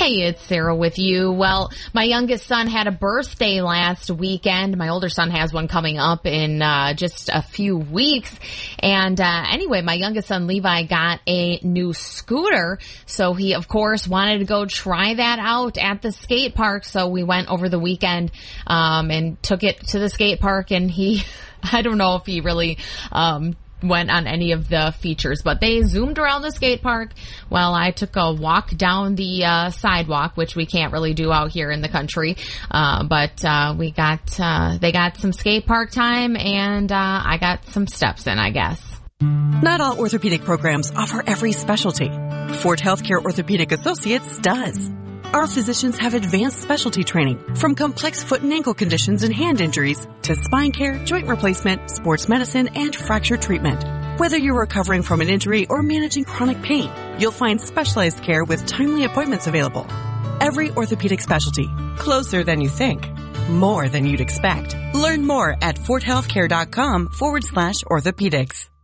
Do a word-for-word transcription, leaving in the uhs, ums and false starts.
Hey, it's Sarah with you. Well, my youngest son had a birthday last weekend. My older son has one coming up in uh, just a few weeks. And uh, anyway, my youngest son, Levi, got a new scooter. So he, of course, wanted to go try that out at the skate park. So we went over the weekend um, and took it to the skate park. And he, I don't know if he really um went on any of the features, but they zoomed around the skate park while I took a walk down the uh, sidewalk, which we can't really do out here in the country. Uh, but uh, we got, uh, they got some skate park time, and uh, I got some steps in, I guess. Not all orthopedic programs offer every specialty. Ford Healthcare Orthopedic Associates does. Our physicians have advanced specialty training, from complex foot and ankle conditions and hand injuries to spine care, joint replacement, sports medicine, and fracture treatment. Whether you're recovering from an injury or managing chronic pain, you'll find specialized care with timely appointments available. Every orthopedic specialty, closer than you think, more than you'd expect. Learn more at fordhealthcare.com forward slash orthopedics.